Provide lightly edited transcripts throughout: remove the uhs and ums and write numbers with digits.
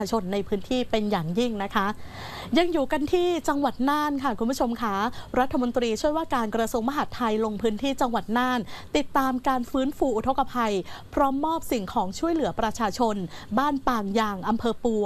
ประชาชนในพื้นที่เป็นอย่างยิ่งนะคะยังอยู่กันที่จังหวัดน่านค่ะคุณผู้ชมคะรัฐมนตรีช่วยว่าการกระทรวงมหาดไทยลงพื้นที่จังหวัดน่านติดตามการฟื้นฟูอุทกภัยพร้อมมอบสิ่งของช่วยเหลือประชาชนบ้านปางยางอำเภอปัว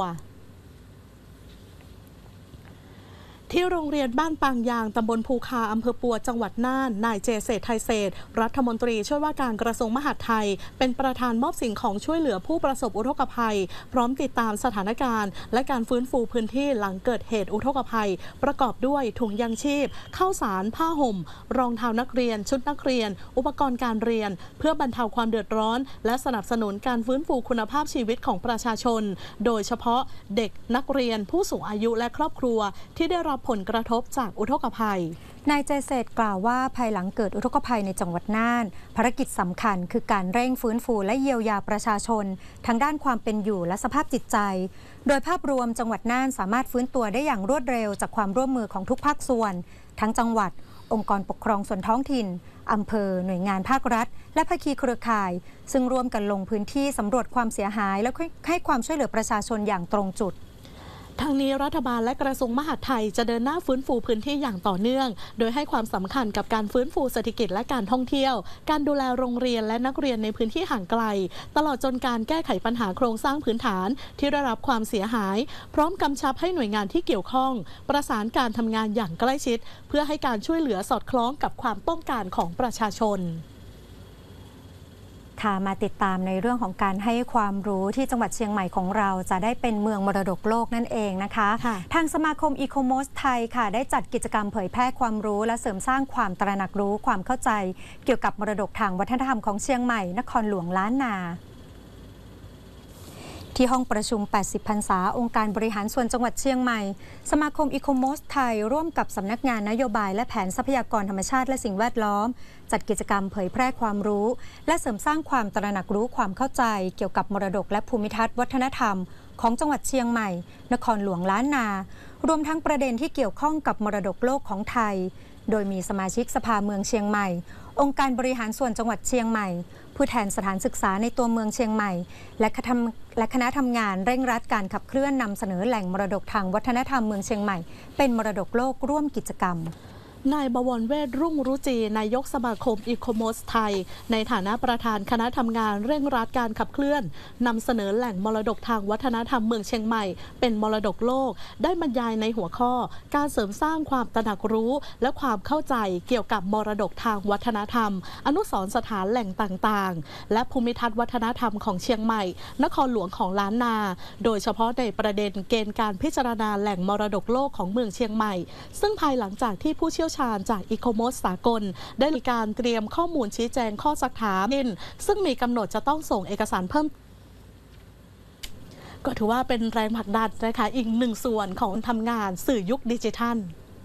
ที่โรงเรียนบ้านปางยางตำบลภูคาอำเภอปัวจังหวัดน่านนายเจเศรษฐ์ไทยเศรษฐ์รัฐมนตรีช่วยว่าการกระทรวงมหาดไทยเป็นประธานมอบสิ่งของช่วยเหลือผู้ประสบอุทกภัยพร้อมติดตามสถานการณ์และการฟื้นฟูพื้นที่หลังเกิดเหตุอุทกภัยประกอบด้วยถุงยางชีพข้าวสารผ้าห่มรองเท้านักเรียนชุดนักเรียนอุปกรณ์การเรียนเพื่อบรรเทาความเดือดร้อนและสนับสนุนการฟื้นฟูคุณภาพชีวิตของประชาชนโดยเฉพาะเด็กนักเรียนผู้สูงอายุและครอบครัวที่ได้รับผลกระทบจากอุทกภัยนายเจเศรษฐ์กล่าวว่าภายหลังเกิดอุทกภัยในจังหวัดน่านภารกิจสำคัญคือการเร่งฟื้นฟูและเยียวยาประชาชนทั้งด้านความเป็นอยู่และสภาพจิตใจโดยภาพรวมจังหวัดน่านสามารถฟื้นตัวได้อย่างรวดเร็วจากความร่วมมือของทุกภาคส่วนทั้งจังหวัดองค์กรปกครองส่วนท้องถิ่นอำเภอหน่วยงานภาครัฐและภาคีเครือข่ายซึ่งร่วมกันลงพื้นที่สำรวจความเสียหายและให้ความช่วยเหลือประชาชนอย่างตรงจุดทางนี้รัฐบาลและกระทรวงมหาดไทยจะเดินหน้าฟื้นฟูพื้นที่อย่างต่อเนื่องโดยให้ความสำคัญกับการฟื้นฟูเศรษฐกิจและการท่องเที่ยวการดูแลโรงเรียนและนักเรียนในพื้นที่ห่างไกลตลอดจนการแก้ไขปัญหาโครงสร้างพื้นฐานที่ได้รับความเสียหายพร้อมกำชับให้หน่วยงานที่เกี่ยวข้องประสานการทำงานอย่างใกล้ชิดเพื่อให้การช่วยเหลือสอดคล้องกับความต้องการของประชาชนค่ะมาติดตามในเรื่องของการให้ความรู้ที่จังหวัดเชียงใหม่ของเราจะได้เป็นเมืองมรดกโลกนั่นเองนะคะทางสมาคมอีโคโมสไทยค่ะได้จัดกิจกรรมเผยแพร่ความรู้และเสริมสร้างความตระหนักรู้ความเข้าใจเกี่ยวกับมรดกทางวัฒนธรรมของเชียงใหม่นครหลวงล้านนาที่ห้องประชุม 80 พรรษาองค์การบริหารส่วนจังหวัดเชียงใหม่สมาคมอีโคโมสไทยร่วมกับสำนักงานนโยบายและแผนทรัพยากรธรรมชาติและสิ่งแวดล้อมจัดกิจกรรมเผยแพร่ความรู้และเสริมสร้างความตระหนักรู้ความเข้าใจเกี่ยวกับมรดกและภูมิทัศน์วัฒนธรรมของจังหวัดเชียงใหม่นครหลวงล้านนารวมทั้งประเด็นที่เกี่ยวข้องกับมรดกโลกของไทยโดยมีสมาชิกสภาเมืองเชียงใหม่องค์การบริหารส่วนจังหวัดเชียงใหม่ผู้แทนสถานศึกษาในตัวเมืองเชียงใหม่และคณะทำงานเร่งรัดการขับเคลื่อนนำเสนอแหล่งมรดกทางวัฒนธรรมเมืองเชียงใหม่เป็นมรดกโลกร่วมกิจกรรมนายบวรเวชรุ่งรุจีนายกสมาคมอีโคโมสไทยในฐานะประธานคณะทำงานเร่งรัดการขับเคลื่อนนำเสนอแหล่งมรดกทางวัฒนธรรมเมืองเชียงใหม่เป็นมรดกโลกได้บรรยายในหัวข้อการเสริมสร้างความตระหนักรู้และความเข้าใจเกี่ยวกับมรดกทางวัฒนธรรมอนุสรณ์สถานแหล่งต่างๆและภูมิทัศน์วัฒนธรรมของเชียงใหม่นครหลวงของล้านนาโดยเฉพาะในประเด็นเกณฑ์การพิจารณาแหล่งมรดกโลกของเมืองเชียงใหม่ซึ่งภายหลังจากที่ผู้เชี่ยวชาญจากอีโคโมสสากลได้มีการเตรียมข้อมูลชี้แจงข้อซักถามซึ่งมีกำหนดจะต้องส่งเอกสารเพิ่มก็ถือว่าเป็นแรงผลักดันนะคะอีกหนึ่งส่วนของทำงานสื่อยุคดิจิทัล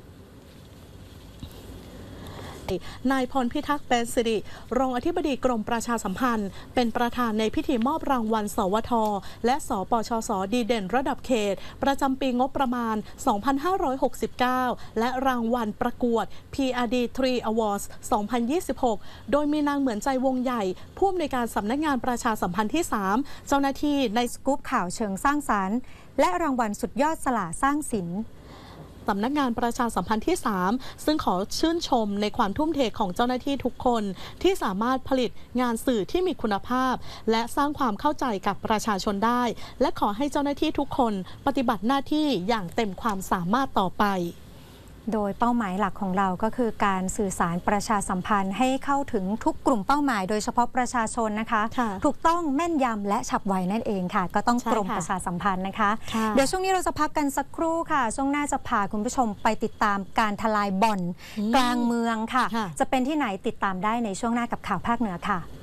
นายพรพิทักษ์เป็นสิริรองอธิบดีกรมประชาสัมพันธ์เป็นประธานในพิธีมอบรางวัลสวทและสปชสดีเด่นระดับเขตประจำปีงบประมาณ 2569 และรางวัลประกวด PRD 3 Awards 2026 โดยมีนางเหมือนใจวงใหญ่ผู้อำนวยการสำนักงานประชาสัมพันธ์ที่ 3 เจ้าหน้าที่ในสกู๊ปข่าวเชิงสร้างสรรค์และรางวัลสุดยอดสละสร้างศิลป์สำนักงานประชาสัมพันธ์ที่ 3 ซึ่งขอชื่นชมในความทุ่มเทของเจ้าหน้าที่ทุกคนที่สามารถผลิตงานสื่อที่มีคุณภาพและสร้างความเข้าใจกับประชาชนได้และขอให้เจ้าหน้าที่ทุกคนปฏิบัติหน้าที่อย่างเต็มความสามารถต่อไปโดยเป้าหมายหลักของเราก็คือการสื่อสารประชาสัมพันธ์ให้เข้าถึงทุกกลุ่มเป้าหมายโดยเฉพาะประชาชนนะคะถูกต้องแม่นยำและฉับไวนั่นเองค่ะก็ต้องกรมประชาสัมพันธ์นะคะเดี๋ยวช่วงนี้เราจะพักกันสักครู่ค่ะช่วงหน้าจะพาคุณผู้ชมไปติดตามการทลายบ่อนกลางเมืองค่ะจะเป็นที่ไหนติดตามได้ในช่วงหน้ากับข่าวภาคเหนือค่ะ